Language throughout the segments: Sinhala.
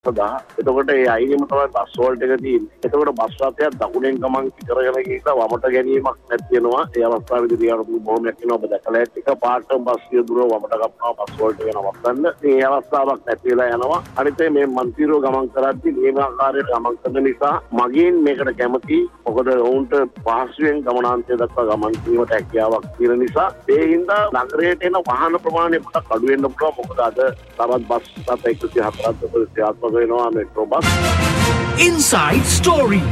සදා එතකොට ඒ අයිනෙම තමයි බස් වලට එක තියෙන්නේ. එතකොට බස් රථයක් දකුණෙන් ගමන් කරගෙන ගිහින් වමට ගැනීමක් නැති වෙනවා. ඒ අවස්ථාවේදී තියාගන්න බොහොමයක් වෙනවා. ඔබ දැකලා ඇති. එක පාට බස් සිය දුර වමට ගමනවා බස් වලට වෙනවස්සන්න. මේ අවස්ථාවක් නැති වෙලා යනවා. අනිත් මේ මන්තිරෝ ගමන් කරද්දී මේ ආකාරයට ගමන් කරන නිසා මගෙන් මේකට කැමති. මොකද වුන්ට පහසුවෙන් ගමනාන්තය දක්වා ගමන් කිරීමට හැකියාවක් තියෙන නිසා ඒ හින්දා නගරයට එන වාහන ප්‍රමාණය පොඩක් අඩු වෙන්න පුළුවන්. මොකද අද තරත් බස් රථ 104ක් Metro bus. Inside Story.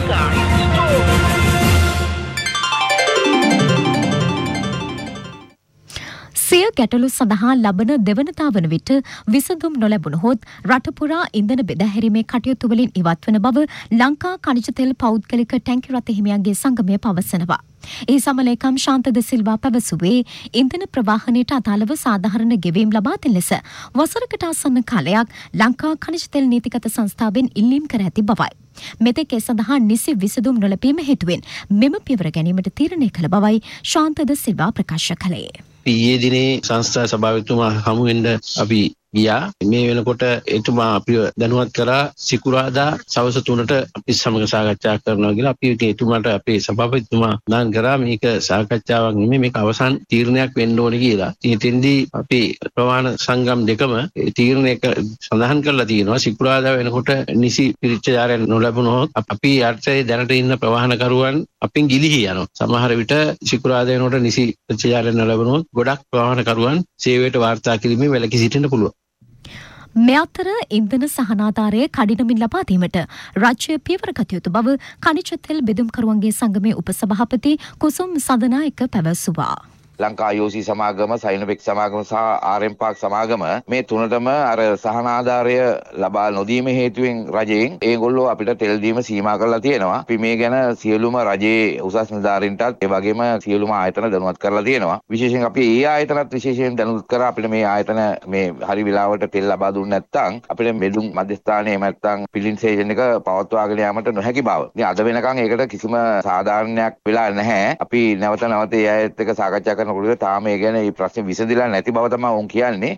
සිය ගැටලු සඳහා ලබන දෙවනතා වන විට විසඳුම් නොලැබුණහොත් රට පුරා ඉන්ධන බෙදාහැරීමේ කටයුතු වලින් ඉවත් වන බව ලංකා ඛනිජ තෙල් පෞද්ගලික ටැංකි රථ හිමියන්ගේ සංගමය පවසනවා. ඒ සමලේකම් ශාන්තද සිල්වා පැවසුවේ ඉන්ධන ප්‍රවාහනයට අදාළව සාධාරණ ගෙවීම් ලබා දෙන ලෙස වසරකට ආසන්න කාලයක් ලංකා ඛනිජ තෙල් නීතිගත සංස්ථාවෙන් ඉල්ලීම් කර ඇති බවයි. මෙතෙක් ඒ සඳහා නිසි විසඳුම් නොලැබීම හේතුවෙන් මෙම පියවර ගැනීමට තීරණය කළ බවයි ශාන්තද සිල්වා ප්‍රකාශ කළේ. ඊයේ දිනේ සංස්ථා සභාවතුමා හමු වෙන්න අපි ගියා. මේ වෙනකොට එතුමා අපිව දැනුවත් කරා සිකුරාදා සවස් 3ට අපි සමග සාකච්ඡා කරනවා කියලා. අපි එතුමාට අපේ සභාපතිතුමා දාන් කරා මේක සාකච්ඡාවක් නෙමෙයි මේක අවසන් තීරණයක් වෙන්න ඕනේ කියලා. ඉතින්දී අපි ප්‍රවාහන සංගම් දෙකම තීරණයක සඳහන් කරලා තියෙනවා. සිකුරාදා වෙනකොට නිසි පිරිච්ඡාරය නොලැබුණොත් අපි යටතේ දැනට ඉන්න ප්‍රවාහනකරුවන් අපින් ගිලිහි යනවා. සමහර විට සිකුරාදා වෙනකොට නිසි පිරිච්ඡාරය නොලැබුණොත් ගොඩක් ප්‍රවාහනකරුවන් සේවයට වාර්තා කිරීමේ වැළකී සිටින්න පුළුවන්. මේ අතර ඉන්ධන සහනාධාරය කඩිනමින් ලබා දීමට රාජ්‍ය පියවර ගත යුතු බව ඛනිජ තෙල් බෙදුම්කරුවන්ගේ සංගමේ උපසභාපති කුසුම් සදනායක පැවසුවා. ලංකා IOC සමාගම, සයිනොපෙක් සමාගම සහ RM පාක් සමාගම මේ තුනටම අර සහනාධාරය ලබා නොදීම හේතුවෙන් රජයෙන් ඒගොල්ලෝ අපිට තෙල් දීම සීමා කරලා තියෙනවා. අපි මේ ගැන සියලුම රජයේ උසස් නිලධාරීන්ටත් ඒ වගේම සියලුම ආයතන දැනුවත් කරලා තියෙනවා. විශේෂයෙන් අපි ඒ ආයතනත් විශේෂයෙන් දැනුවත් කරා අපිට මේ ආයතන මේ හරි වෙලාවට තෙල් ලබා දුන්නේ නැත්නම් අපිට මෙදුම් මධ්‍යස්ථානයේ නැත්නම් පිලින් ස්ටේෂන් එක පවත්වාගෙන යාමට නොහැකි බව. ඉතින් අද වෙනකන් ඒකට කිසිම සාධාරණයක් වෙලා නැහැ. අපි නැවත ඒ අයත් එක්ක සාකච්ඡා කරන තාම ඒ ගැන මේ ප්‍රශ්නේ විසඳිලා නැති බව තමයි උන් කියන්නේ.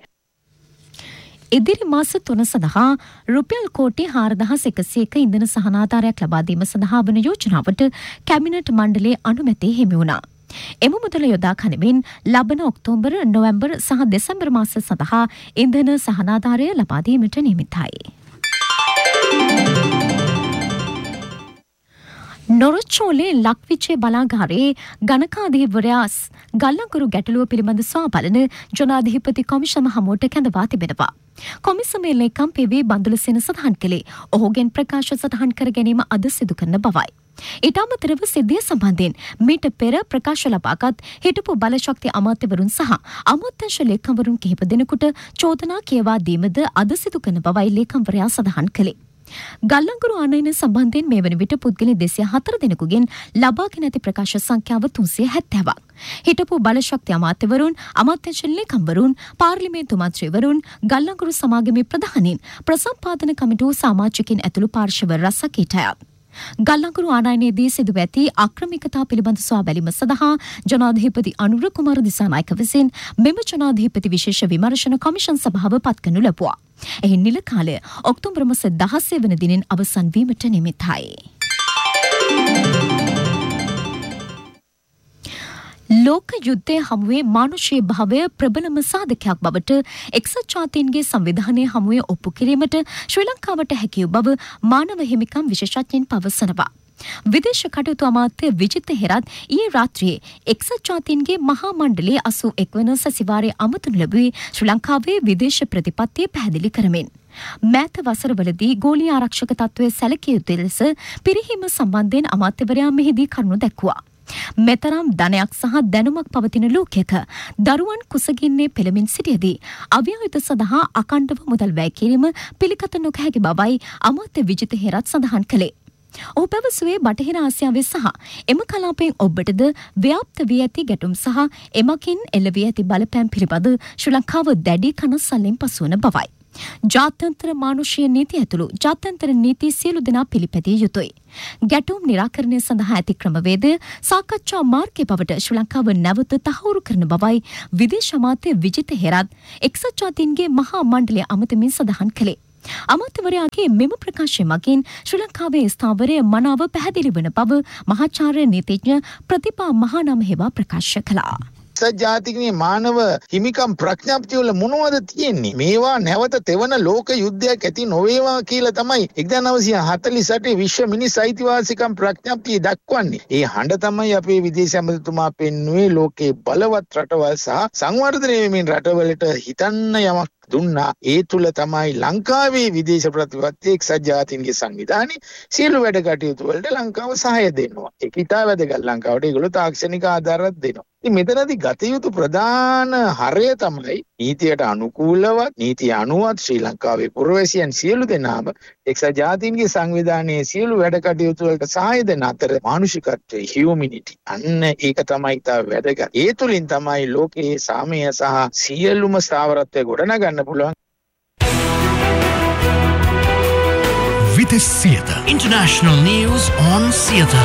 ඉදිරි මාස 3 සඳහා රුපියල් කෝටි 4101ක ඉන්ධන සහනාධාරයක් ලබා දීම සඳහා වන යෝජනාවට කැබිනට් මණ්ඩලයේ අනුමැතිය හිමි වුණා. එම මුදල යොදා ගනිමින් ලබන ඔක්තෝබර්, නොවැම්බර් සහ දෙසැම්බර් මාස සඳහා ඉන්ධන සහනාධාරය ලබා දීමට නියමිතයි. නොරොච්චෝලේ ලක්විච්චේ බලාගාරයේ ගණකාධිපතිවරයා ගල්ලංකුරු ගැටලුව පිළිබඳ සොයා බලන ජනාධිපති කොමිෂම හමුවට කැඳවා තිබෙනවා. කොමිසමේ ලේකම් පෙවී බන්දුලසේන සඳහන් කළේ ඔහුගෙන් ප්‍රකාශ සටහන් කර ගැනීම අද සිදු කරන බවයි. ඊට අමතරව සිද්ධිය සම්බන්ධයෙන් මීට පෙර ප්‍රකාශ ලබාගත් හිටපු බලශක්ති අමාත්‍යවරුන් සහ අමාත්‍යංශ ලේකම්වරුන් කිහිප දෙනෙකුට චෝදනා කියවා දීමද අද සිදු කරන බවයි ලේකම්වරයා සඳහන් කළේ. ගල්ලංකුරු ආනයන සම්බන්ධයෙන් මේ වන විට පුද්ගලයන් 204 දෙනෙකුගෙන් ලබාගෙන ඇති ප්‍රකාශ සංඛ්‍යාව 370ක්. හිටපු බලශක්ති අමාත්‍යවරුන්, අමාත්‍යංශ ලේකම්වරුන්, පාර්ලිමේන්තු මන්ත්‍රීවරුන්, ගල්ලංකුරු සමාගමේ ප්‍රධානීන්, ප්‍රසම්පාදන කමිටුව සමාජිකින් ඇතුළු පාර්ශව රැසක් හිටයත්. ගල්ලංකුරු ආනයනයේදී සිදුව ඇති අක්‍රමිකතා පිළිබඳ සොයා බැලීම සඳහා ජනාධිපති අනුර කුමාර දිසානායක විසින් මෙම ජනාධිපති විශේෂ විමර්ශන කොමිෂන් සභාව පත් කරනු ලැබුවා. එහි නිල කාලය ඔක්තෝබර් මාස 16 වන දිනෙන් අවසන් වීමට නියමිතයි. ලෝක යුද්ධය හමුවේ මානුෂීය භාවය ප්‍රබලම සාධකයක් බවට එක්සත් ජාතීන්ගේ සංවිධානය හමුවේ ඔප්පු කිරීමට ශ්‍රී ලංකාවට හැකිය බව මානව හිමිකම් විශේෂඥයින් පවසනවා. විදේශ කටයුතු අමාත්‍ය විජිත හෙරත් ඊයේ රාත්‍රියේ එක්සත් ජාතීන්ගේ මහා මණ්ඩලයේ 81 වන සැසිවාරයේ අමතනු ලැබුවේ ශ්‍රී ලංකාවේ විදේශ ප්‍රතිපත්තිය පැහැදිලි කරමින්. මෑත වසරවලදී ගෝලීය ආරක්ෂක තත්ත්වය සැලකිය යුතු ලෙස පිරිහීම සම්බන්ධයෙන් අමාත්‍යවරයා මෙහිදී කරුණු දැක්වුවා. මෙතරම් ධනයක් සහ දැනුමක් පවතින ලෝකයක දරුවන් කුසගින්නේ පෙළමින් සිටියදී අවියායුධ සඳහා අකණ්ඩව මුදල් වැය කිරීම පිළිගත නොහැකි බවයි අමාත්‍ය විජිත හෙරත් සඳහන් කළේ. ඔහු පැවසුවේ බටහිර ආසියාවේ සහ එම කලාපයෙන් ඔබටද ව්‍යාප්ත වී ඇති ගැටුම් සහ එමකින් එල්ල වී ඇති බලපෑම් පිළිබඳ ශ්‍රී ලංකාව දැඩි කනස්සල්ලෙන් පසුවන බවයි. ජාත්‍යන්තර මානුෂීය නීති ඇතුළු ජාත්‍යන්තර නීති සියලු දෙනා පිළිපැදිය යුතුයි. ගැටුම් නිරාකරණය සඳහා ඇති ක්‍රමවේදය සාකච්ඡා මාර්ගයේ බවට ශ්‍රී ලංකාව නැවත තහවුරු කරන බවයි විදේශ අමාත්‍ය විජිත හෙරත් එක්සත් ජාතීන්ගේ මහා මණ්ඩලය අමතමින් සඳහන් කළේ. අමාත්‍යවරයාගේ මෙම ප්‍රකාශය මගින් ශ්‍රී ලංකාවේ ස්ථාවරය මනාව පැහැදිලි වන බව මහාචාර්ය නීතිඥ ප්‍රතිපා මහානාමහෙවා ප්‍රකාශ කළා. ජාතිකනී මානව හිමිකම් ප්‍රඥප්තිය වල මොනවද තියෙන්නේ? මේවා නැවත තෙවන ලෝක යුද්ධයක් ඇති නොවේවා කියලා තමයි 1948 විශ්ව මිනිස් අයිතිවාසිකම් ප්‍රඥප්තිය දක්වන්නේ. ඒ හඬ තමයි අපේ විදේශ ඇමතිතුමා පෙන්වුවේ ලෝකේ බලවත් රටවල් සහ සංවර්ධනය වෙමින් රටවලට හිතන්න යමක් දුන්නා. ඒ තුල තමයි ලංකාවේ විදේශ ප්‍රතිපත්ති එක්සත් ජාතීන්ගේ සංවිධානයේ සියලු වැඩ කටයුතු වලට ලංකාව සහාය දෙනවා. ඒක ඉතා වැදගත්. ලංකාවට ඒගොල්ලෝ තාක්ෂණික ආධාරات දෙනවා. ඉතින් මෙතනදී ගත යුතු ප්‍රධාන හරය තමයි නීතියට අනුකූලව නීතිය අනුවත් ශ්‍රී ලංකාවේ පුරවැසියන් සියලු දෙනාම එක්සත් ජාතීන්ගේ සංවිධානයේ සියලු වැඩ කටයුතු වලට සහාය දෙන අතර මානුෂිකත්වයේ හියුමිනිටි අන්න ඒක තමයි ඉතා වැදගත්. ඒ තුලින් තමයි ලෝකයේ සාමය සහ සියලුම ස්ථාවරත්වය ගොඩනගන්න පුළුවන්. Vites Theatre. International news on theatre.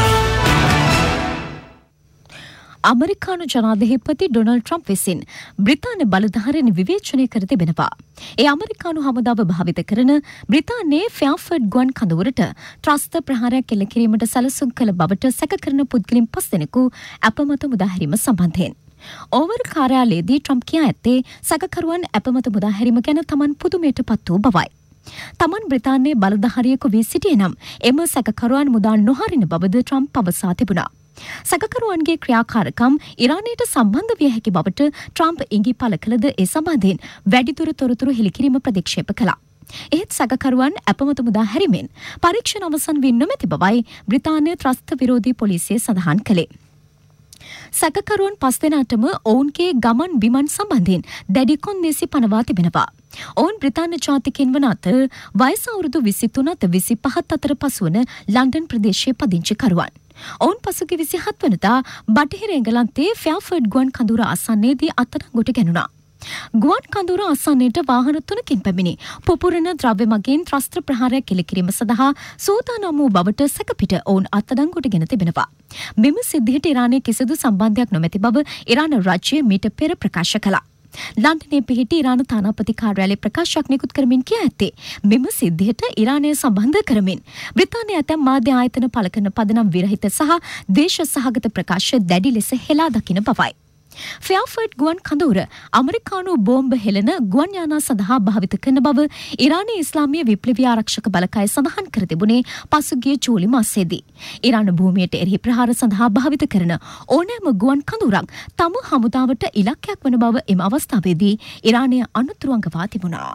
අමරිකානු ජනාධිපති ඩොනල්ඩ් ට්‍රම්ප් විසින් බ්‍රිතාන්‍ය බලධාරීන් විවේචනය කර තිබෙනවා. ඒ ඇමරිකානු හමුදාව භාවිත කරන බ්‍රිතාන්‍යයේ ෆෙයාර්ෆර්ඩ් ගුවන් කඳවුරට ත්‍රස්ත ප්‍රහාරයක් එල්ල කිරීමට සැලසුම් කළ බවට සැකකරන පුද්ගලයන් 5 දෙනෙකු අපමත මුදාහැරීම සම්බන්ධයෙන්. ඕවල් කාර්යාලයේදී ට්‍රම්ප් කියා ඇත්තේ සැකකරුවන් අපමත මුදාහැරීම ගැන තමන් පුදුමයට පත් වූ බවයි. තමන් බ්‍රිතාන්‍යයේ බලධාරියෙකු වී සිටියේ නම් එම සැකකරුවන් මුදා නොහරින බවද ට්‍රම්ප් පවසා තිබුණා. සැකකරුවන්ගේ ක්‍රියාකාරකම් ඉරානයට සම්බන්ධ විය හැකි බවට ට්‍රම්ප් ඉඟි පළ කළද ඒ සම්බන්ධයෙන් වැඩිදුර තොරතුරු හෙළිකිරීම ප්‍රතික්ෂේප කළා. එහෙත් සැකකරුවන් අපමත මුදා හැරීමෙන් පරීක්ෂණ අවසන් වී නොමැති බවයි බ්‍රිතාන්‍ය ත්‍රස්ත විරෝධී පොලිසිය සඳහන් කළේ. සැකකරුවන් 5 දෙනාටම ඔවුන්ගේ ගමන් බිමන් සම්බන්ධයෙන් දැඩි කොන්දේසි පනවා තිබෙනවා. ඔවුන් බ්‍රිතාන්‍ය ජාතිකයන් වන අතර වයස අවුරුදු 23ත් 25ත් අතර පසුවන ලන්ඩන් ප්‍රදේශයේ පදිංචිකරුවන්. ඔවුන් පසුගිය 27 වනදා බටහිර එංගලන්තයේ ෆෙයාර්ෆර්ඩ් ගුවන් කඳවුර ආසන්නයේදී අත්අඩංගුවට ගැනුණා. ගුවන් කඳවුර ආසන්නයට වාහන 3කින් පැමිණි පුපුරන ද්‍රව්‍ය මගින් ත්‍රස්ත ප්‍රහාරයක් එල්ල කිරීම සඳහා සූදානම් වූ බවට සැකපිට ඔවුන් අත්අඩංගුවට ගෙන තිබෙනවා. මෙම සිද්ධියට ඉරානයේ කිසිදු සම්බන්ධයක් නොමැති බව ඉරාන රාජ්‍යය මීට පෙර ප්‍රකාශ කළා. ලන්ඩනයේ පිහිටි ඉරාන තානාපති කාර්යාලයේ ප්‍රකාශයක් නිකුත් කරමින් කියා ඇත්තේ මෙම සිද්ධියට ඉරානය සම්බන්ධ කරමින් බ්‍රිතාන්‍ය ඇතැම් මාධ්‍ය ආයතන පළ කරන පදනම් විරහිත සහ දේශ සහගත ප්‍රකාශ දැඩි ලෙස හෙලා දකින බවයි. ෆෙයාර්ෆර්ඩ් ගුවන් කඳවුර ඇමරිකානු බෝම්බ හෙළන ගුවන් යානා සඳහා භාවිත කරන බව ඉරානයේ ඉස්ලාමීය විප්ලවීය ආරක්ෂක බලකය සඳහන් කර තිබුණේ පසුගිය ජූලි මාසයේදී. ඉරාන භූමියට එරෙහි ප්‍රහාර සඳහා භාවිත කරන ඕනෑම ගුවන් කඳවුරක් තම හමුදාවට ඉලක්කයක් වන බව එම අවස්ථාවේදී ඉරානය අනුතුරු අඟවා තිබුණා.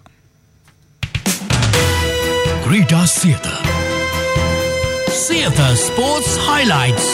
Greater Theatre. Theatre Sports Highlights.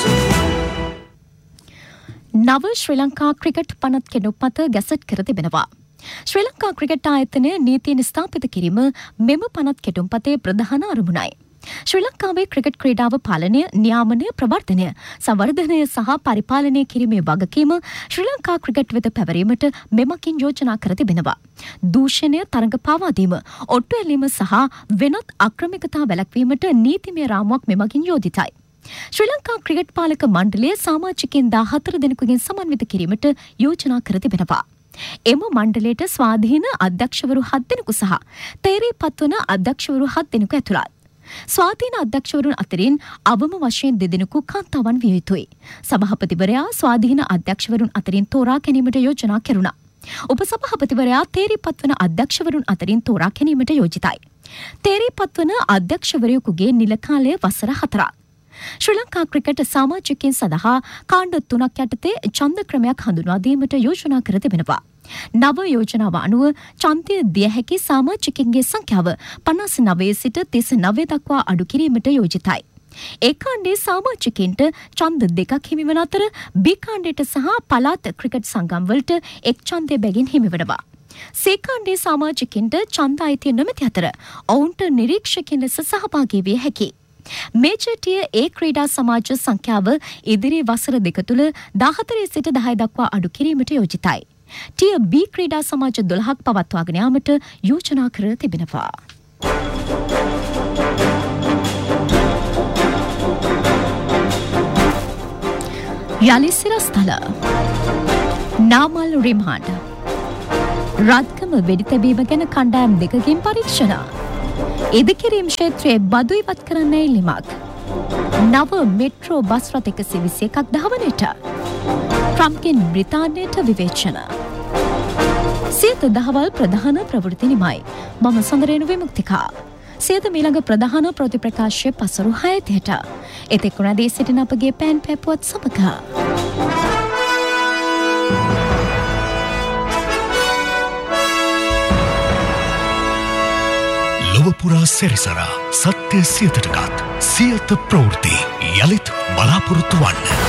නව ශ්‍රී ලංකා ක්‍රිකට් පනත් කෙනුපත ගැසට් කර තිබෙනවා. ශ්‍රී ලංකා ක්‍රිකට් ආයතනය නීතියෙන් ස්ථාපිත කිරීම මෙම පනත් කෙටුම්පතේ ප්‍රධාන අරමුණයි. ශ්‍රී ලංකාවේ ක්‍රිකට් ක්‍රීඩාව පාලනය, නියාමනය, ප්‍රවර්ධනය, සංවර්ධනය සහ පරිපාලනය කිරීමේ වගකීම ශ්‍රී ලංකා ක්‍රිකට් වෙත පැවරීමට මෙමකින් යෝජනා කර තිබෙනවා. දූෂණය, තරඟ පාවා දීම, ඔට්ටු ඇලීම සහ වෙනත් අක්‍රමිකතා වැළැක්වීමට නීතිමය රාමුවක් මෙමකින් යෝජිතයි. ශ්‍රී ලංකා ක්‍රිකට් පාලක මණ්ඩලය සමාජිකයන් 14 දෙනෙකුගෙන් සමන්විත කිරීමට යෝජනා කර තිබෙනවා. එම මණ්ඩලයට ස්වාධීන අධ්‍යක්ෂවරු 7 දෙනෙකු සහ තේරී පත්වන අධ්‍යක්ෂවරු 7 දෙනෙකු ඇතුළත්. ස්වාධීන අධ්‍යක්ෂවරුන් අතරින් අවම වශයෙන් 2 දෙනෙකු කාන්තාවන් විය යුතුයි. සභාපතිවරයා ස්වාධීන අධ්‍යක්ෂවරුන් අතරින් තෝරා ගැනීමට යෝජනා කෙරුණා. උපසභාපතිවරයා තේරී පත්වන අධ්‍යක්ෂවරුන් අතරින් තෝරා ගැනීමට යෝජිතයි. තේරී පත්වන අධ්‍යක්ෂවරයෙකුගේ නිල කාලය වසර 4ක්. ශ්‍රී ලංකා ක්‍රිකට් සමාජිකයන් සඳහා කාණ්ඩ 3ක් යටතේ ඡන්ද ක්‍රමයක් හඳුන්වා දීමට යෝජනා කර තිබෙනවා. නව යෝජනාව අනුව ඡන්දය දිය හැකි සමාජිකයන්ගේ සංඛ්‍යාව 59 සිට 39 දක්වා අඩු කිරීමට යෝජිතයි. ඒ කාණ්ඩයේ සමාජිකයන්ට ඡන්ද 2ක් හිමිවන අතර බී කාණ්ඩයට සහ පළාත් ක්‍රිකට් සංගම් වලට එක් ඡන්දය බැගින් හිමිවනවා. සී කාණ්ඩයේ සමාජිකයන්ට ඡන්ද අයිතිය නොමැති අතර ඔවුන්ට නිරීක්ෂකයන් ලෙස සහභාගී විය හැකියි. මේජර් ටියර් ඒ ක්‍රීඩා සමාජ සංඛ්‍යාව ඉදිරි වසර 2 තුළ 14 සිට 10 දක්වා අඩු කිරීමට යෝජිතයි. ටියර් බී ක්‍රීඩා සමාජ 12ක් පවත්වාගෙන යාමට යෝජනා කර තිබෙනවා. යලි සිරස්තල නාමල් රිමාන්ඩ් රත්කම වෙඩි තැබීම ගැන කණ්ඩායම් 2කින් පරීක්ෂණ. ඉදිකිරීම් ක්ෂේත්‍රයේ බදු ඉවත් කරන්න ඉල්ලීමක්. නව මෙට්‍රෝ බස් රථ 121ක් දහවනට. ට්‍රම්ප්ගෙන් බ්‍රිතාන්‍යයට විවේචන. සියත දහවල් ප්‍රධාන ප්‍රවෘත්ති නිමයි. මම සඳරේණු විමුක්තිකා. සියත මීළඟ ප්‍රධාන ප්‍රති ප්‍රකාශය පසරු 6ට. එතෙක් රැඳී සිටින අපගේ පෑන් පැපුවත් සමග. ලොවපුරා සැරිසරා සත්‍ය සියතටගත් සියත ප්‍රවෘත්ති යළිත් බලාපොරොත්තු වන්න.